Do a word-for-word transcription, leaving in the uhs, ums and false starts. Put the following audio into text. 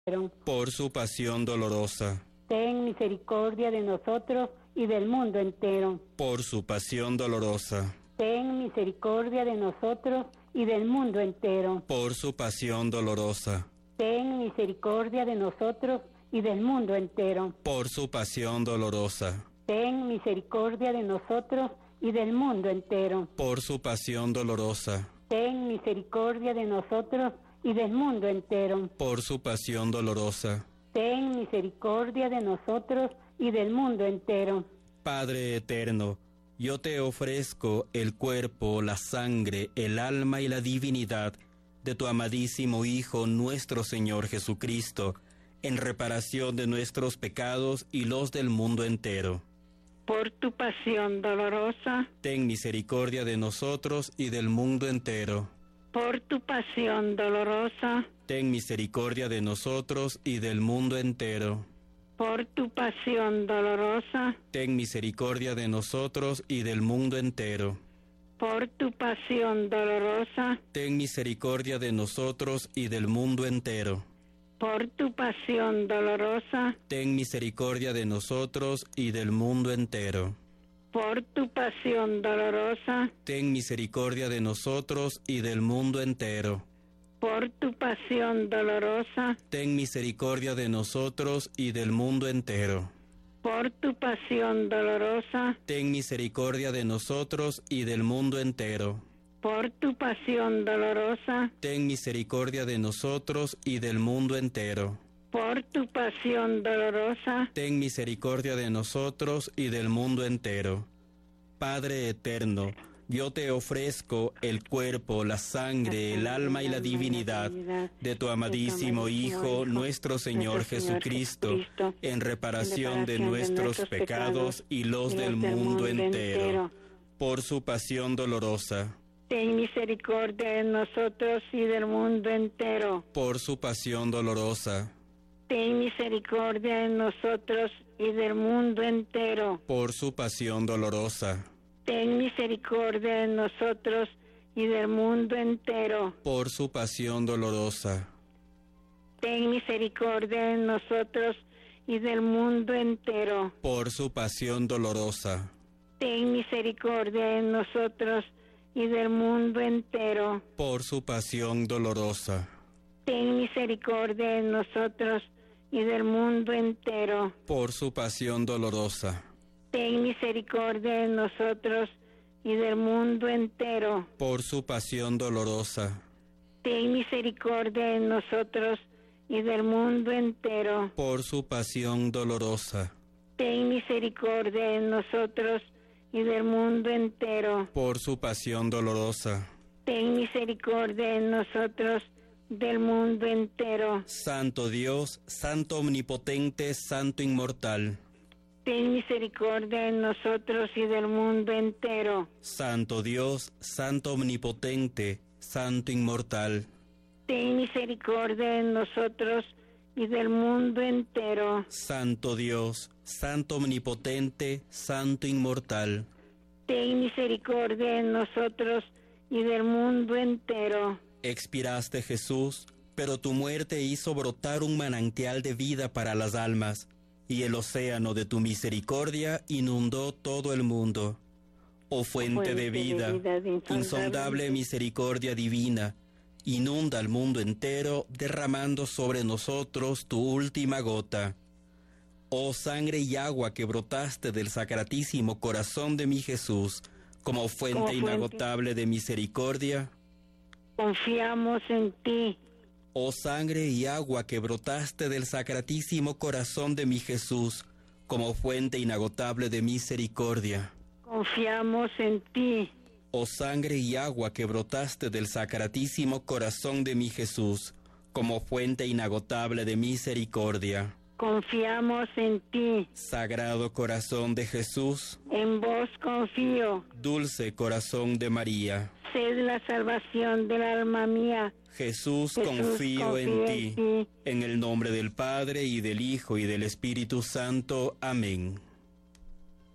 por su pasión dolorosa. Ten misericordia de nosotros y del mundo entero. Por su pasión dolorosa. Ten misericordia de nosotros y del mundo entero. Por su pasión dolorosa. Ten misericordia de nosotros y del mundo entero. Por su pasión dolorosa. Ten misericordia de nosotros y del mundo entero. Por su pasión dolorosa. Ten misericordia de nosotros y del mundo entero. Por su pasión dolorosa. Ten misericordia de nosotros y del mundo entero. Padre eterno, yo te ofrezco el cuerpo, la sangre, el alma y la divinidad de tu amadísimo Hijo, nuestro Señor Jesucristo, en reparación de nuestros pecados y los del mundo entero. Por tu pasión dolorosa, ten misericordia de nosotros y del mundo entero. Por tu pasión dolorosa, ten misericordia de nosotros y del mundo entero. Por tu pasión dolorosa, ten misericordia de nosotros y del mundo entero. Por tu pasión dolorosa, ten misericordia de nosotros y del mundo entero. Por tu pasión dolorosa, ten misericordia de nosotros y del mundo entero. Por tu pasión dolorosa, ten misericordia de nosotros y del mundo entero. Por tu pasión dolorosa, ten misericordia de nosotros y del mundo entero. Por tu pasión dolorosa, ten misericordia de nosotros y del mundo entero. Por tu pasión dolorosa, ten misericordia de nosotros y del mundo entero. Por tu pasión dolorosa, ten misericordia de nosotros y del mundo entero. Padre eterno, yo te ofrezco el cuerpo, la sangre, el alma y la divinidad de tu amadísimo Hijo, nuestro Señor Jesucristo, en reparación de nuestros pecados y los del mundo entero. Por su pasión dolorosa. Ten misericordia de nosotros y del mundo entero. Por su pasión dolorosa. Ten misericordia de nosotros y del mundo entero. Por su pasión dolorosa. Ten misericordia de nosotros y del mundo entero. Por su pasión dolorosa. Ten misericordia de nosotros y del mundo entero. Por su pasión dolorosa. Ten misericordia de nosotros y del mundo entero. Por su pasión dolorosa. Ten misericordia de nosotros y del mundo entero. Por su pasión dolorosa. Ten misericordia de nosotros y del mundo entero. Por su pasión dolorosa. Ten misericordia de nosotros y del mundo entero. Por su pasión dolorosa. Ten misericordia de nosotros y del mundo entero. Por su pasión dolorosa. Ten misericordia de nosotros del mundo entero. Santo Dios, Santo Omnipotente, Santo Inmortal. Ten misericordia de nosotros y del mundo entero. Santo Dios, Santo Omnipotente, Santo Inmortal. Ten misericordia de nosotros y del mundo entero. Santo Dios, Santo Omnipotente, Santo Inmortal. Ten misericordia de nosotros y del mundo entero. Expiraste, Jesús, pero tu muerte hizo brotar un manantial de vida para las almas, y el océano de tu misericordia inundó todo el mundo. Oh fuente, fuente de vida, de vida de insondable, insondable misericordia divina, inunda al mundo entero, derramando sobre nosotros tu última gota. Oh sangre y agua que brotaste del sacratísimo corazón de mi Jesús, como fuente, como fuente inagotable de misericordia, confiamos en ti. Oh sangre y agua que brotaste del sacratísimo corazón de mi Jesús, como fuente inagotable de misericordia, confiamos en ti. Oh sangre y agua que brotaste del sacratísimo corazón de mi Jesús, como fuente inagotable de misericordia, confiamos en ti. Sagrado corazón de Jesús, en vos confío. Dulce corazón de María, sed la salvación del alma mía. Jesús, Jesús confío, confío en, ti. en ti. En el nombre del Padre, y del Hijo, y del Espíritu Santo. Amén.